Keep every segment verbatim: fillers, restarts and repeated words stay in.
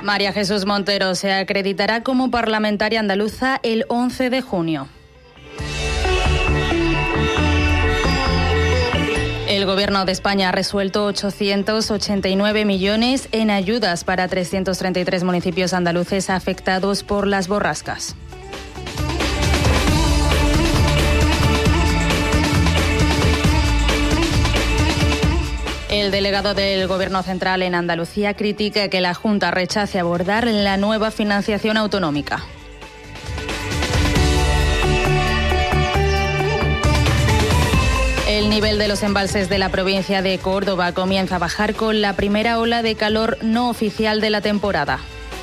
María Jesús Montero se acreditará como parlamentaria andaluza el once de junio. El Gobierno de España ha resuelto ochocientos ochenta y nueve millones en ayudas para trescientos treinta y tres municipios andaluces afectados por las borrascas. El delegado del Gobierno central en Andalucía critica que la Junta rechace abordar la nueva financiación autonómica. El nivel de los embalses de la provincia de Córdoba comienza a bajar con la primera ola de calor no oficial de la temporada.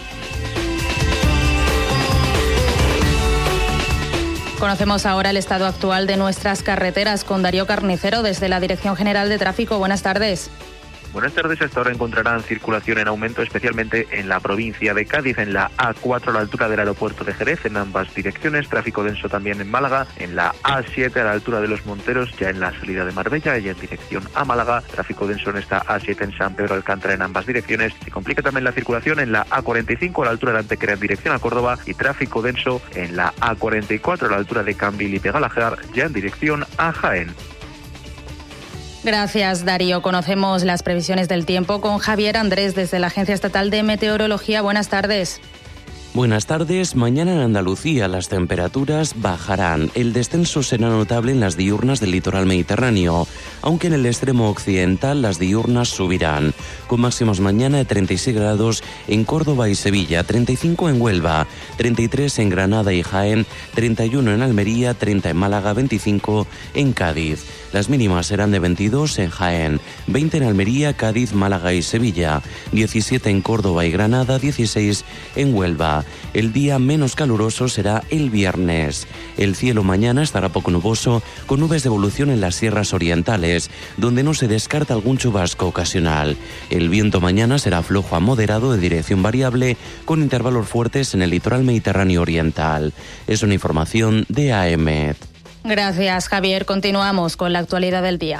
Conocemos ahora el estado actual de nuestras carreteras con Darío Carnicero desde la Dirección General de Tráfico. Buenas tardes. Buenas tardes. Hasta ahora encontrarán circulación en aumento, especialmente en la provincia de Cádiz, en la A cuatro a la altura del aeropuerto de Jerez, en ambas direcciones. Tráfico denso también en Málaga, en la A siete a la altura de Los Monteros, ya en la salida de Marbella y en dirección a Málaga. Tráfico denso en esta A siete en San Pedro Alcántara en ambas direcciones. Se complica también la circulación en la A cuarenta y cinco a la altura de Antequera en dirección a Córdoba y tráfico denso en la A cuarenta y cuatro a la altura de Cambil y Pegalajar, ya en dirección a Jaén. Gracias, Darío. Conocemos las previsiones del tiempo con Javier Andrés desde la Agencia Estatal de Meteorología. Buenas tardes. Buenas tardes. Mañana en Andalucía las temperaturas bajarán. El descenso será notable en las diurnas del litoral mediterráneo, aunque en el extremo occidental las diurnas subirán, con máximos mañana de treinta y seis grados en Córdoba y Sevilla, treinta y cinco en Huelva, treinta y tres en Granada y Jaén, treinta y uno en Almería, treinta en Málaga, veinticinco en Cádiz. Las mínimas serán de veintidós en Jaén, veinte en Almería, Cádiz, Málaga y Sevilla, diecisiete en Córdoba y Granada, dieciséis en Huelva. El día menos caluroso será el viernes. El cielo mañana estará poco nuboso, con nubes de evolución en las sierras orientales, donde no se descarta algún chubasco ocasional. El viento mañana será flojo a moderado de dirección variable, con intervalos fuertes en el litoral mediterráneo oriental. Es una información de A E M E T. Gracias, Javier. Continuamos con la actualidad del día.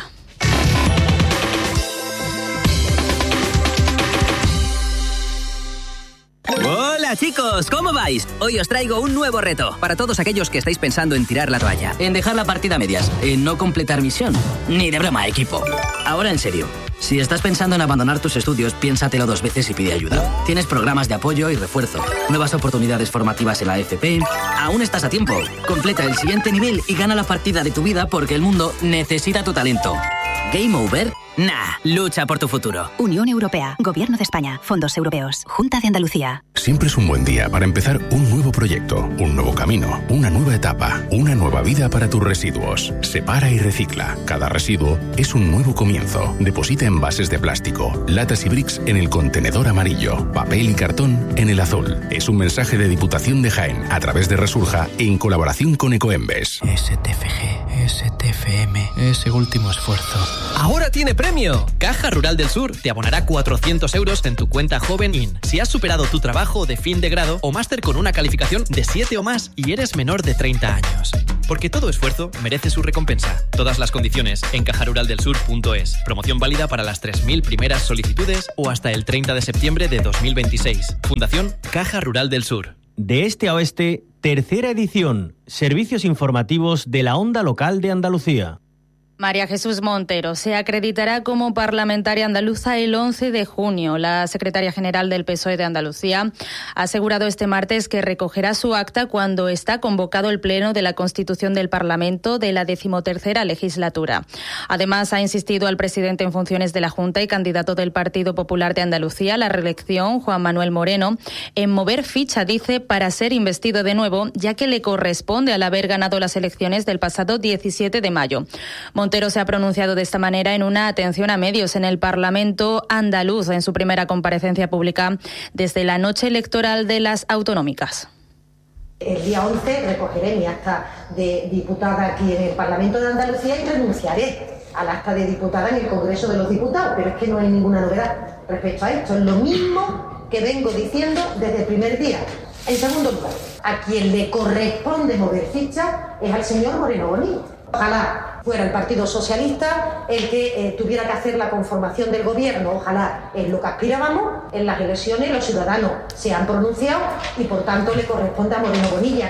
Hola chicos, ¿cómo vais? Hoy os traigo un nuevo reto para todos aquellos que estáis pensando en tirar la toalla, en dejar la partida a medias, en no completar misión. Ni de broma, equipo. Ahora en serio, si estás pensando en abandonar tus estudios, piénsatelo dos veces y pide ayuda. Tienes programas de apoyo y refuerzo, nuevas oportunidades formativas en la F P. Aún estás a tiempo. Completa el siguiente nivel y gana la partida de tu vida porque el mundo necesita tu talento. ¿Game over? Nah, lucha por tu futuro. Unión Europea, Gobierno de España, Fondos Europeos, Junta de Andalucía. Siempre es un buen día para empezar un nuevo proyecto, un nuevo camino, una nueva etapa, una nueva vida para tus residuos. Separa y recicla. Cada residuo es un nuevo comienzo. Deposita envases de plástico, latas y bricks en el contenedor amarillo, papel y cartón en el azul. Es un mensaje de Diputación de Jaén a través de Resurja en colaboración con Ecoembes. S T F G, S T F M, ese último esfuerzo. ¡Ahora tiene premio! Caja Rural del Sur te abonará cuatrocientos euros en tu cuenta Joven In si has superado tu trabajo de fin de grado o máster con una calificación de siete o más y eres menor de treinta años. Porque todo esfuerzo merece su recompensa. Todas las condiciones en caja rural del sur punto es. Promoción válida para las tres mil primeras solicitudes o hasta el treinta de septiembre de dos mil veintiséis. Fundación Caja Rural del Sur. De este a oeste, tercera edición. Servicios informativos de la Onda Local de Andalucía. María Jesús Montero se acreditará como parlamentaria andaluza el once de junio. La secretaria general del P S O E de Andalucía ha asegurado este martes que recogerá su acta cuando está convocado el Pleno de la Constitución del Parlamento de la decimotercera legislatura. Además, ha insistido al presidente en funciones de la Junta y candidato del Partido Popular de Andalucía a la reelección, Juan Manuel Moreno, en mover ficha, dice, para ser investido de nuevo, ya que le corresponde al haber ganado las elecciones del pasado diecisiete de mayo. Montero se ha pronunciado de esta manera en una atención a medios en el Parlamento andaluz en su primera comparecencia pública desde la noche electoral de las autonómicas. El día once recogeré mi acta de diputada aquí en el Parlamento de Andalucía y renunciaré al acta de diputada en el Congreso de los Diputados, pero es que no hay ninguna novedad respecto a esto. Es lo mismo que vengo diciendo desde el primer día. En segundo lugar, a quien le corresponde mover ficha es al señor Moreno Bonilla. Ojalá fuera el Partido Socialista el que eh, tuviera que hacer la conformación del gobierno. Ojalá es lo que aspirábamos. En las elecciones los ciudadanos se han pronunciado y por tanto le corresponde a Moreno Bonilla.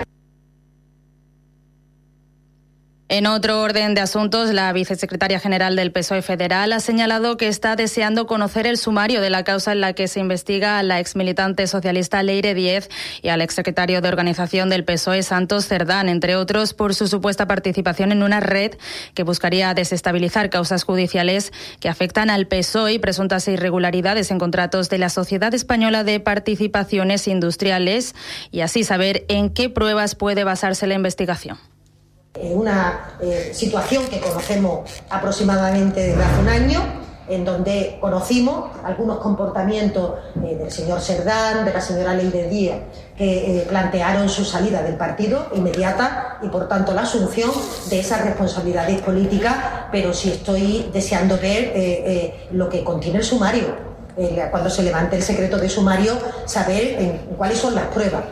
En otro orden de asuntos, la vicesecretaria general del P S O E federal ha señalado que está deseando conocer el sumario de la causa en la que se investiga a la exmilitante socialista Leire Díez y al exsecretario de organización del P S O E Santos Cerdán, entre otros por su supuesta participación en una red que buscaría desestabilizar causas judiciales que afectan al P S O E y presuntas irregularidades en contratos de la Sociedad Española de Participaciones Industriales, y así saber en qué pruebas puede basarse la investigación. Una eh, situación que conocemos aproximadamente desde hace un año, en donde conocimos algunos comportamientos eh, del señor Cerdán, de la señora Leire Díez, que eh, plantearon su salida del partido inmediata y, por tanto, la asunción de esas responsabilidades políticas, pero sí estoy deseando ver eh, eh, lo que contiene el sumario. Eh, cuando se levante el secreto de sumario, saber eh, cuáles son las pruebas.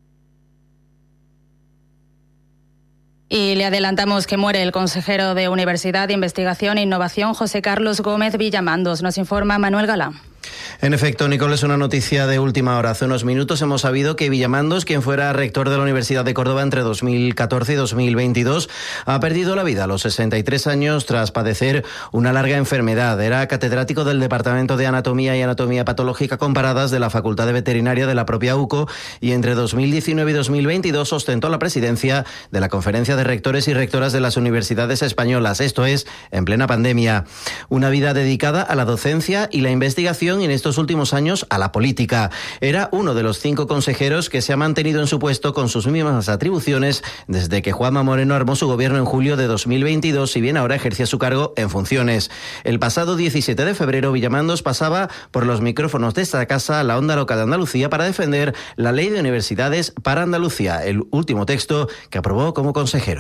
Y le adelantamos que muere el consejero de Universidad, Investigación e Innovación, José Carlos Gómez Villamandos. Nos informa Manuel Galán. En efecto, Nicole, es una noticia de última hora. Hace unos minutos hemos sabido que Villamandos, quien fuera rector de la Universidad de Córdoba entre dos mil catorce y dos mil veintidós, ha perdido la vida a los sesenta y tres años tras padecer una larga enfermedad. Era catedrático del Departamento de Anatomía y Anatomía Patológica Comparadas de la Facultad de Veterinaria de la propia U C O y entre dos mil diecinueve y dos mil veintidós ostentó la presidencia de la Conferencia de Rectores y Rectoras de las Universidades Españolas, esto es, en plena pandemia. Una vida dedicada a la docencia y la investigación y en estos últimos años a la política. Era uno de los cinco consejeros que se ha mantenido en su puesto con sus mismas atribuciones desde que Juanma Moreno armó su gobierno en julio de dos mil veintidós, si bien ahora ejercía su cargo en funciones. El pasado diecisiete de febrero, Villamandos pasaba por los micrófonos de esta casa, la Onda Local de Andalucía, para defender la Ley de Universidades para Andalucía, el último texto que aprobó como consejero.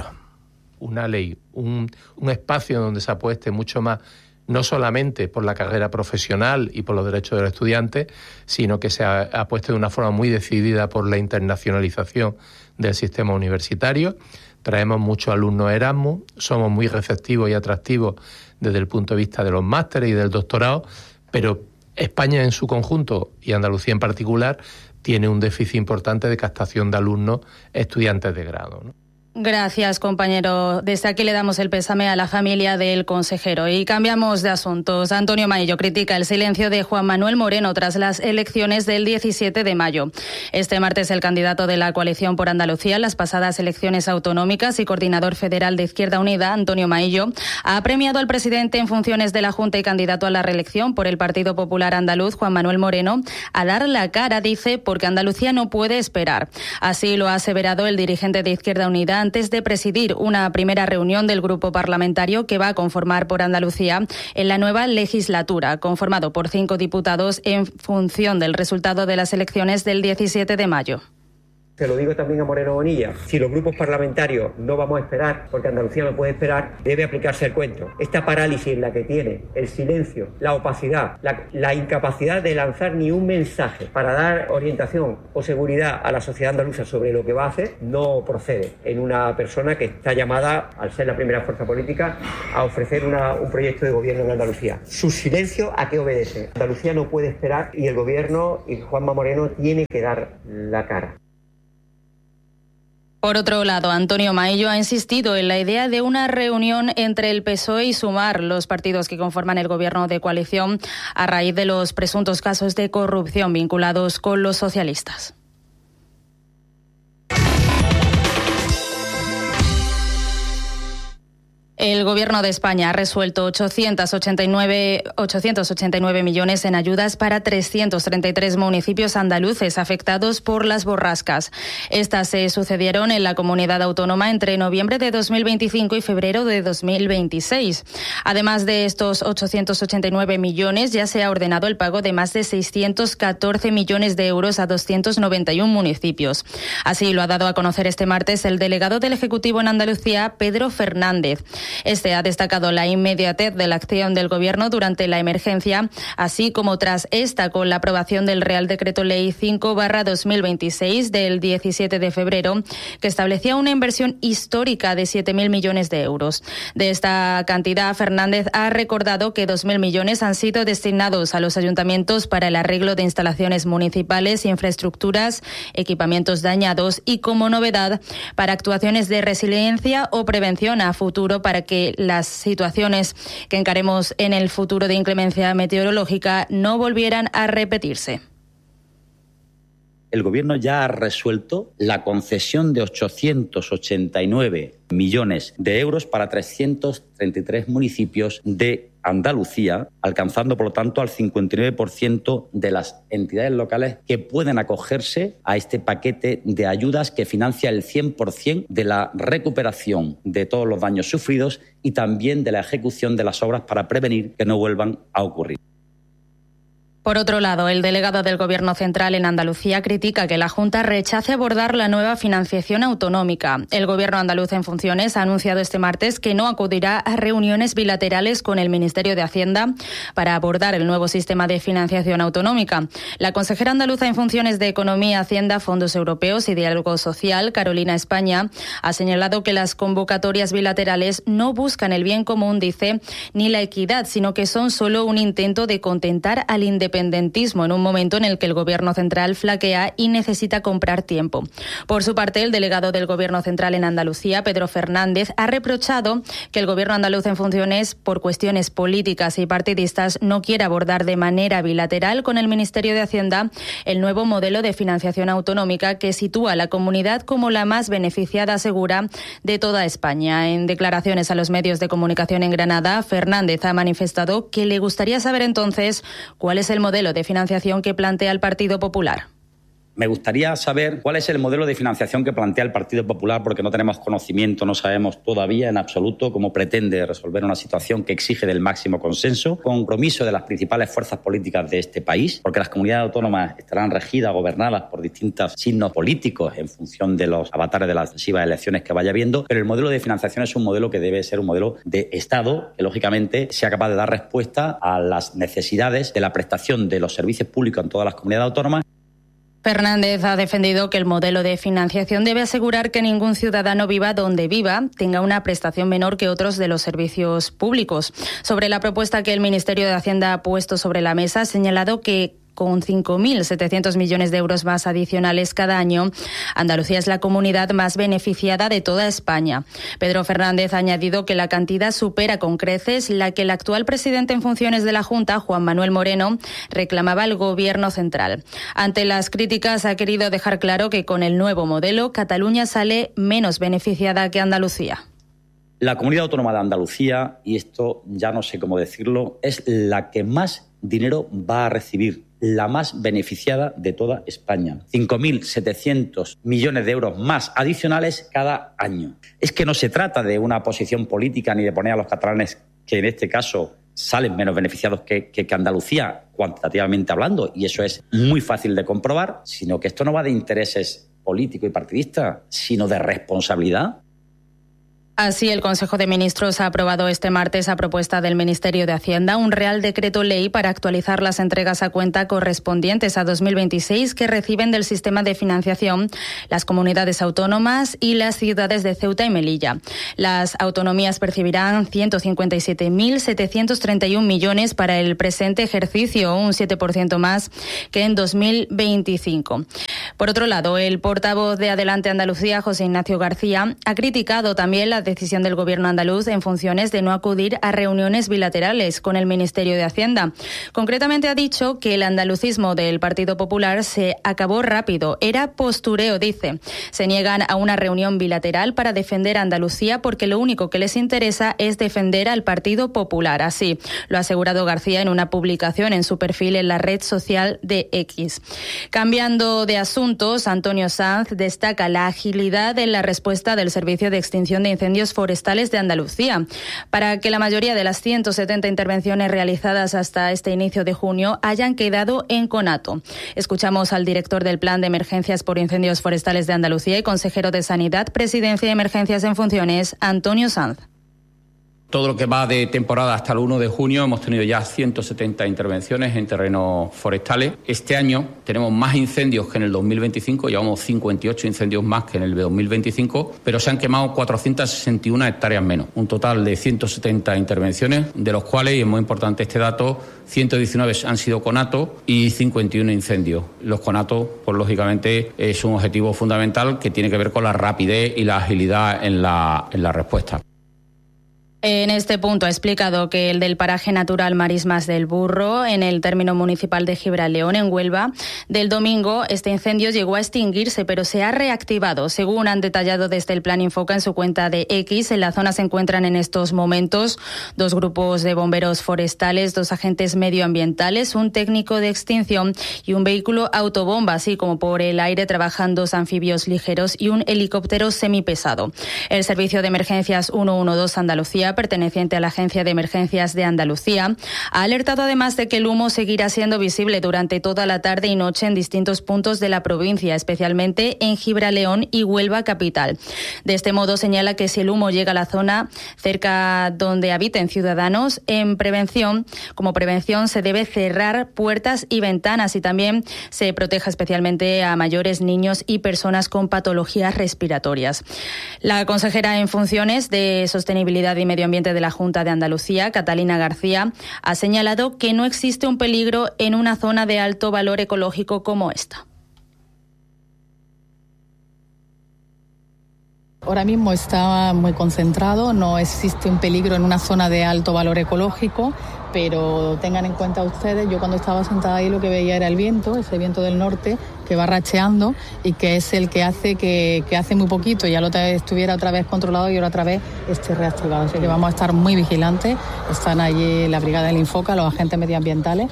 Una ley, un, un espacio donde se apueste mucho más, no solamente por la carrera profesional y por los derechos de los estudiantes, sino que se apueste de una forma muy decidida por la internacionalización del sistema universitario. Traemos muchos alumnos Erasmus, somos muy receptivos y atractivos desde el punto de vista de los másteres y del doctorado, pero España en su conjunto, y Andalucía en particular, tiene un déficit importante de captación de alumnos estudiantes de grado, ¿no? Gracias, compañero. Desde aquí le damos el pésame a la familia del consejero. Y cambiamos de asuntos. Antonio Maillo critica el silencio de Juan Manuel Moreno tras las elecciones del diecisiete de mayo. Este martes, el candidato de la coalición por Andalucía en las pasadas elecciones autonómicas y coordinador federal de Izquierda Unida, Antonio Maillo, ha premiado al presidente en funciones de la Junta y candidato a la reelección por el Partido Popular Andaluz, Juan Manuel Moreno, a dar la cara, dice, porque Andalucía no puede esperar. Así lo ha aseverado el dirigente de Izquierda Unida antes de presidir una primera reunión del grupo parlamentario que va a conformar por Andalucía en la nueva legislatura, conformado por cinco diputados en función del resultado de las elecciones del diecisiete de mayo. Se lo digo también a Moreno Bonilla, si los grupos parlamentarios no vamos a esperar, porque Andalucía no puede esperar, debe aplicarse el cuento. Esta parálisis en la que tiene, el silencio, la opacidad, la, la incapacidad de lanzar ni un mensaje para dar orientación o seguridad a la sociedad andaluza sobre lo que va a hacer, no procede en una persona que está llamada, al ser la primera fuerza política, a ofrecer una, un proyecto de gobierno en Andalucía. Su silencio, ¿a qué obedece? Andalucía no puede esperar y el gobierno y Juanma Moreno tiene que dar la cara. Por otro lado, Antonio Maillo ha insistido en la idea de una reunión entre el P S O E y Sumar, los partidos que conforman el gobierno de coalición, a raíz de los presuntos casos de corrupción vinculados con los socialistas. El Gobierno de España ha resuelto ochocientos ochenta y nueve, ochocientos ochenta y nueve millones en ayudas para trescientos treinta y tres municipios andaluces afectados por las borrascas. Estas se sucedieron en la comunidad autónoma entre noviembre de dos mil veinticinco y febrero de dos mil veintiséis. Además de estos ochocientos ochenta y nueve millones, ya se ha ordenado el pago de más de seiscientos catorce millones de euros a doscientos noventa y uno municipios. Así lo ha dado a conocer este martes el delegado del Ejecutivo en Andalucía, Pedro Fernández. Este ha destacado la inmediatez de la acción del Gobierno durante la emergencia, así como tras esta con la aprobación del Real Decreto Ley cinco barra dos mil veintiséis del diecisiete de febrero, que establecía una inversión histórica de siete mil millones de euros. De esta cantidad, Fernández ha recordado que dos mil millones han sido destinados a los ayuntamientos para el arreglo de instalaciones municipales, infraestructuras, equipamientos dañados y, como novedad, para actuaciones de resiliencia o prevención a futuro para que las situaciones que encaremos en el futuro de inclemencia meteorológica no volvieran a repetirse. El Gobierno ya ha resuelto la concesión de ochocientos ochenta y nueve millones de euros para trescientos treinta y tres municipios de Andalucía, alcanzando, por lo tanto, al cincuenta y nueve por ciento de las entidades locales que pueden acogerse a este paquete de ayudas que financia el cien por ciento de la recuperación de todos los daños sufridos y también de la ejecución de las obras para prevenir que no vuelvan a ocurrir. Por otro lado, el delegado del Gobierno central en Andalucía critica que la Junta rechace abordar la nueva financiación autonómica. El Gobierno andaluz en funciones ha anunciado este martes que no acudirá a reuniones bilaterales con el Ministerio de Hacienda para abordar el nuevo sistema de financiación autonómica. La consejera andaluza en funciones de Economía, Hacienda, Fondos Europeos y Diálogo Social, Carolina España, ha señalado que las convocatorias bilaterales no buscan el bien común, dice, ni la equidad, sino que son solo un intento de contentar al independentismo en un momento en el que el Gobierno central flaquea y necesita comprar tiempo. Por su parte, el delegado del Gobierno central en Andalucía, Pedro Fernández, ha reprochado que el Gobierno andaluz en funciones, por cuestiones políticas y partidistas, no quiere abordar de manera bilateral con el Ministerio de Hacienda el nuevo modelo de financiación autonómica que sitúa a la comunidad como la más beneficiada, asegura, de toda España. En declaraciones a los medios de comunicación en Granada, Fernández ha manifestado que le gustaría saber entonces cuál es el modelo de financiación que plantea el Partido Popular. Me gustaría saber cuál es el modelo de financiación que plantea el Partido Popular, porque no tenemos conocimiento, no sabemos todavía en absoluto cómo pretende resolver una situación que exige del máximo consenso, compromiso de las principales fuerzas políticas de este país, porque las comunidades autónomas estarán regidas, gobernadas por distintos signos políticos en función de los avatares de las sucesivas elecciones que vaya habiendo, pero el modelo de financiación es un modelo que debe ser un modelo de Estado que, lógicamente, sea capaz de dar respuesta a las necesidades de la prestación de los servicios públicos en todas las comunidades autónomas. Fernández ha defendido que el modelo de financiación debe asegurar que ningún ciudadano viva donde viva tenga una prestación menor que otros de los servicios públicos. Sobre la propuesta que el Ministerio de Hacienda ha puesto sobre la mesa, ha señalado que con cinco mil setecientos millones de euros más adicionales cada año, Andalucía es la comunidad más beneficiada de toda España. Pedro Fernández ha añadido que la cantidad supera con creces la que el actual presidente en funciones de la Junta, Juan Manuel Moreno, reclamaba al Gobierno central. Ante las críticas, ha querido dejar claro que con el nuevo modelo, Cataluña sale menos beneficiada que Andalucía. La comunidad autónoma de Andalucía, y esto ya no sé cómo decirlo, es la que más dinero va a recibir, la más beneficiada de toda España. cinco mil setecientos millones de euros más adicionales cada año. Es que no se trata de una posición política ni de poner a los catalanes, que en este caso salen menos beneficiados que, que, que Andalucía, cuantitativamente hablando, y eso es muy fácil de comprobar, sino que esto no va de intereses políticos y partidistas, sino de responsabilidad. Así, el Consejo de Ministros ha aprobado este martes, a propuesta del Ministerio de Hacienda, un Real Decreto Ley para actualizar las entregas a cuenta correspondientes a dos mil veintiséis que reciben del sistema de financiación las comunidades autónomas y las ciudades de Ceuta y Melilla. Las autonomías percibirán ciento cincuenta y siete mil setecientos treinta y un millones para el presente ejercicio, un siete por ciento más que en dos mil veinticinco. Por otro lado, el portavoz de Adelante Andalucía, José Ignacio García, ha criticado también la decisión del Gobierno andaluz en funciones de no acudir a reuniones bilaterales con el Ministerio de Hacienda. Concretamente ha dicho que el andalucismo del Partido Popular se acabó rápido. Era postureo, dice. Se niegan a una reunión bilateral para defender a Andalucía porque lo único que les interesa es defender al Partido Popular. Así lo ha asegurado García en una publicación en su perfil en la red social de X. Cambiando de asuntos, Antonio Sanz destaca la agilidad en la respuesta del Servicio de Extinción de Incendios Forestales de Andalucía, para que la mayoría de las ciento setenta intervenciones realizadas hasta este inicio de junio hayan quedado en conato. Escuchamos al director del Plan de Emergencias por Incendios Forestales de Andalucía y consejero de Sanidad, Presidencia y Emergencias en funciones, Antonio Sanz. Todo lo que va de temporada hasta el uno de junio hemos tenido ya ciento setenta intervenciones en terrenos forestales. Este año tenemos más incendios que en el dos mil veinticinco, llevamos cincuenta y ocho incendios más que en el dos mil veinticinco, pero se han quemado cuatrocientas sesenta y una hectáreas menos. Un total de ciento setenta intervenciones, de los cuales, y es muy importante este dato, ciento diecinueve han sido conatos y cincuenta y uno incendios. Los conatos, pues lógicamente, es un objetivo fundamental que tiene que ver con la rapidez y la agilidad en la, en la respuesta. En este punto ha explicado que el del paraje natural Marismas del Burro, en el término municipal de Gibraleón, en Huelva, del domingo, este incendio llegó a extinguirse, pero se ha reactivado. Según han detallado desde el Plan Infoca en su cuenta de X, en la zona se encuentran en estos momentos dos grupos de bomberos forestales, dos agentes medioambientales, un técnico de extinción y un vehículo autobomba, así como por el aire trabajan dos anfibios ligeros y un helicóptero semipesado. El Servicio de Emergencias ciento doce Andalucía, perteneciente a la Agencia de Emergencias de Andalucía, ha alertado además de que el humo seguirá siendo visible durante toda la tarde y noche en distintos puntos de la provincia, especialmente en Gibraleón y Huelva capital. De este modo señala que si el humo llega a la zona cerca donde habiten ciudadanos, en prevención, como prevención se debe cerrar puertas y ventanas y también se proteja especialmente a mayores, niños y personas con patologías respiratorias. La consejera en funciones de Sostenibilidad y Medio Ambiente de la Junta de Andalucía, Catalina García, ha señalado que no existe un peligro en una zona de alto valor ecológico como esta. Ahora mismo está muy concentrado, no existe un peligro en una zona de alto valor ecológico, pero tengan en cuenta ustedes, yo cuando estaba sentada ahí lo que veía era el viento, ese viento del norte que va racheando y que es el que hace que, que hace muy poquito ya lo estuviera otra vez controlado y ahora otra vez esté reactivado. Así que vamos a estar muy vigilantes, están allí la Brigada del Infoca, los agentes medioambientales.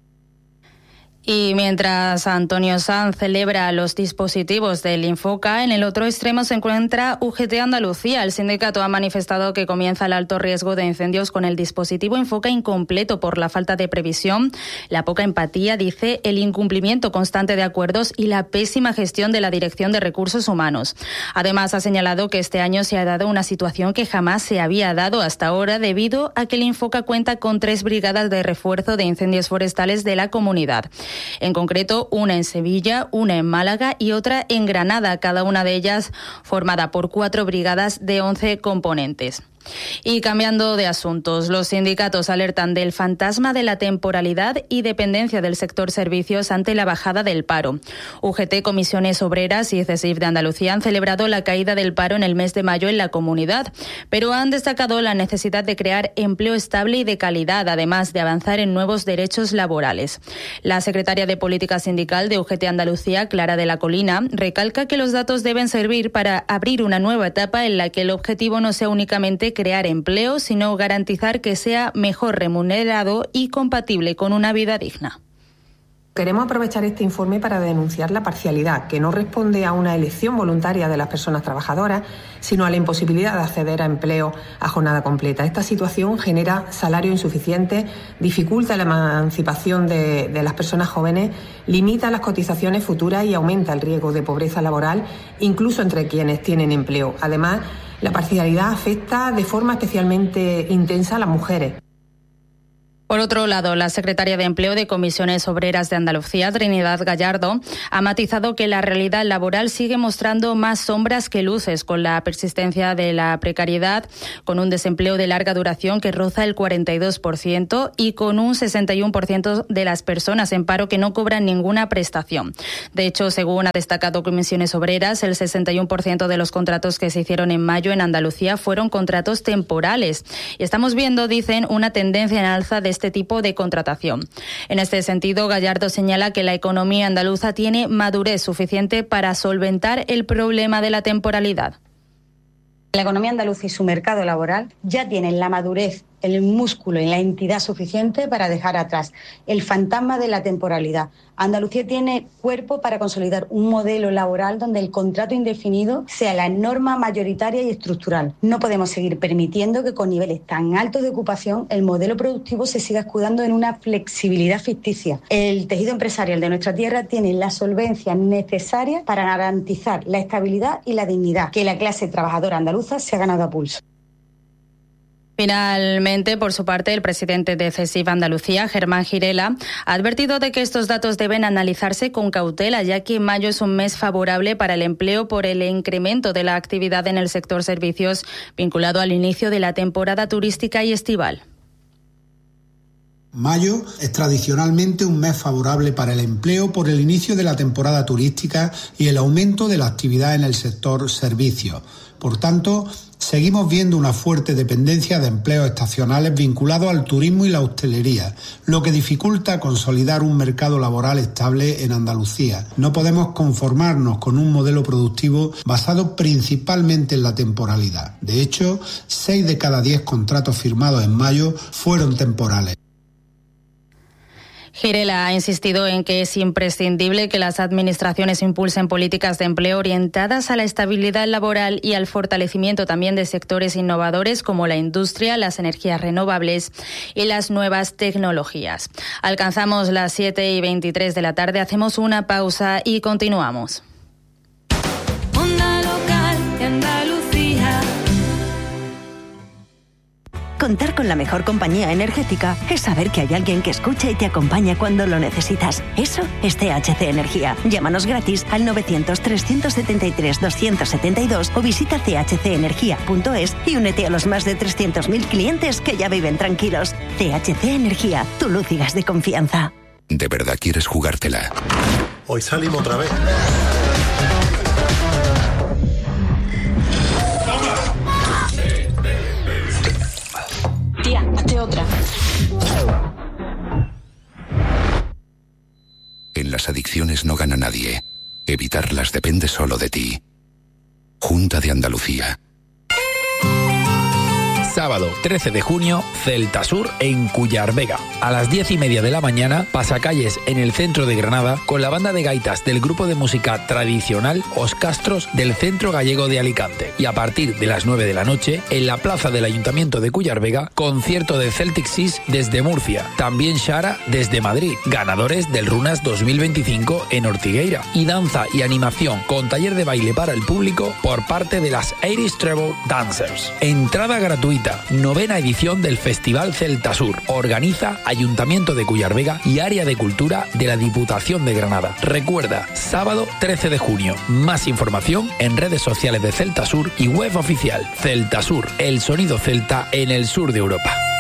Y mientras Antonio Sanz celebra los dispositivos del Infoca, en el otro extremo se encuentra U G T Andalucía. El sindicato ha manifestado que comienza el alto riesgo de incendios con el dispositivo Infoca incompleto por la falta de previsión, la poca empatía, dice, el incumplimiento constante de acuerdos y la pésima gestión de la Dirección de Recursos Humanos. Además, ha señalado que este año se ha dado una situación que jamás se había dado hasta ahora debido a que el Infoca cuenta con tres brigadas de refuerzo de incendios forestales de la comunidad. En concreto, una en Sevilla, una en Málaga y otra en Granada, cada una de ellas formada por cuatro brigadas de once componentes. Y cambiando de asuntos, los sindicatos alertan del fantasma de la temporalidad y dependencia del sector servicios ante la bajada del paro. U G T, Comisiones Obreras y C E S I F de Andalucía han celebrado la caída del paro en el mes de mayo en la comunidad, pero han destacado la necesidad de crear empleo estable y de calidad, además de avanzar en nuevos derechos laborales. La secretaria de Política Sindical de U G T Andalucía, Clara de la Colina, recalca que los datos deben servir para abrir una nueva etapa en la que el objetivo no sea únicamente crear empleo, sino garantizar que sea mejor remunerado y compatible con una vida digna. Queremos aprovechar este informe para denunciar la parcialidad, que no responde a una elección voluntaria de las personas trabajadoras, sino a la imposibilidad de acceder a empleo a jornada completa. Esta situación genera salario insuficiente, dificulta la emancipación de, de las personas jóvenes, limita las cotizaciones futuras y aumenta el riesgo de pobreza laboral, incluso entre quienes tienen empleo. Además, la parcialidad afecta de forma especialmente intensa a las mujeres. Por otro lado, la secretaria de Empleo de Comisiones Obreras de Andalucía, Trinidad Gallardo, ha matizado que la realidad laboral sigue mostrando más sombras que luces, con la persistencia de la precariedad, con un desempleo de larga duración que roza el cuarenta y dos por ciento y con un sesenta y uno por ciento de las personas en paro que no cobran ninguna prestación. De hecho, según ha destacado Comisiones Obreras, el sesenta y uno por ciento de los contratos que se hicieron en mayo en Andalucía fueron contratos temporales. Y estamos viendo, dicen, una tendencia en alza de este tipo de contratación. En este sentido, Gallardo señala que la economía andaluza tiene madurez suficiente para solventar el problema de la temporalidad. La economía andaluza y su mercado laboral ya tienen la madurez, el músculo y la entidad suficiente para dejar atrás el fantasma de la temporalidad. Andalucía tiene cuerpo para consolidar un modelo laboral donde el contrato indefinido sea la norma mayoritaria y estructural. No podemos seguir permitiendo que con niveles tan altos de ocupación el modelo productivo se siga escudando en una flexibilidad ficticia. El tejido empresarial de nuestra tierra tiene la solvencia necesaria para garantizar la estabilidad y la dignidad que la clase trabajadora andaluza se ha ganado a pulso. Finalmente, por su parte, el presidente de CESIF Andalucía, Germán Girela, ha advertido de que estos datos deben analizarse con cautela, ya que mayo es un mes favorable para el empleo por el incremento de la actividad en el sector servicios vinculado al inicio de la temporada turística y estival. Mayo es tradicionalmente un mes favorable para el empleo por el inicio de la temporada turística y el aumento de la actividad en el sector servicios. Por tanto, seguimos viendo una fuerte dependencia de empleos estacionales vinculados al turismo y la hostelería, lo que dificulta consolidar un mercado laboral estable en Andalucía. No podemos conformarnos con un modelo productivo basado principalmente en la temporalidad. De hecho, seis de cada diez contratos firmados en mayo fueron temporales. Girela ha insistido en que es imprescindible que las administraciones impulsen políticas de empleo orientadas a la estabilidad laboral y al fortalecimiento también de sectores innovadores como la industria, las energías renovables y las nuevas tecnologías. Alcanzamos las siete y veintitrés de la tarde, hacemos una pausa y continuamos. Onda local de Andalucía. Contar con la mejor compañía energética es saber que hay alguien que escucha y te acompaña cuando lo necesitas. Eso es C H C Energía. Llámanos gratis al novecientos, trescientos setenta y tres, doscientos setenta y dos o visita c h c energía punto es y únete a los más de trescientos mil clientes que ya viven tranquilos. C H C Energía, tu luz y gas de confianza. ¿De verdad quieres jugártela? Hoy salimos otra vez. Tía, hazte otra. En las adicciones no gana nadie. Evitarlas depende solo de ti. Junta de Andalucía. Sábado trece de junio, Celta Sur en Cuyar Vega. A las diez y media de la mañana, pasacalles en el centro de Granada con la banda de gaitas del grupo de música tradicional Os Castros del Centro Gallego de Alicante. Y a partir de las nueve de la noche, en la plaza del Ayuntamiento de Cuyar Vega, concierto de Celtic Seas desde Murcia. También Shara desde Madrid, ganadores del Runas dos mil veinticinco en Ortigueira. Y danza y animación con taller de baile para el público por parte de las ochenta Treble Dancers. Entrada gratuita. Novena edición del Festival Celta Sur. Organiza Ayuntamiento de Cuyar Vega y Área de Cultura de la Diputación de Granada. Recuerda, sábado trece de junio. Más información en redes sociales de Celta Sur y web oficial. Celta Sur, el sonido celta en el sur de Europa.